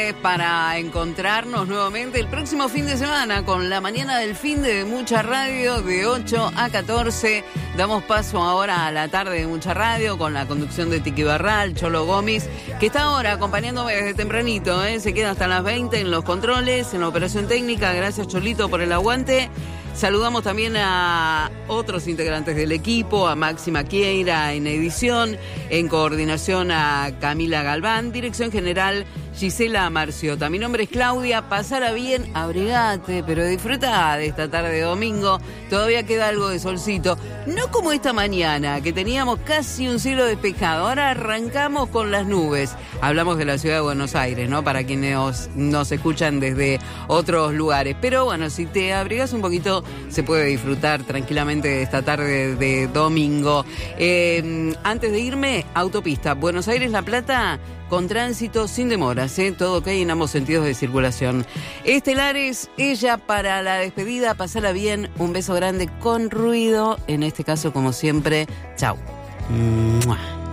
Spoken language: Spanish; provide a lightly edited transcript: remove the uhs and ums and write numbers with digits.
jueves para encontrarnos nuevamente el próximo fin de semana con la mañana del fin de Mucha Radio de 8 a 14. Damos paso ahora a la tarde de Mucha Radio con la conducción de Tiki Barral, Cholo Gómez, que está ahora acompañándome desde tempranito, se queda hasta las 20 en los controles, en la operación técnica. Gracias, Cholito, por el aguante. Saludamos también a otros integrantes del equipo, a Máxima Quieira en edición, en coordinación a Camila Galván, dirección general Gisela Marciota. Mi nombre es Claudia, pasará bien, abrigate, pero disfruta de esta tarde de domingo, todavía queda algo de solcito, no como esta mañana, que teníamos casi un cielo despejado, ahora arrancamos con las nubes. Hablamos de la ciudad de Buenos Aires, ¿no? Para quienes nos escuchan desde otros lugares, pero bueno, si te abrigas un poquito, se puede disfrutar tranquilamente de esta tarde de domingo. Antes de irme, autopista Buenos Aires-La Plata, con tránsito sin demoras, todo ok en ambos sentidos de circulación. Estelares, ella para la despedida, pasala bien, un beso grande con ruido, en este caso como siempre, chau. ¡Mua!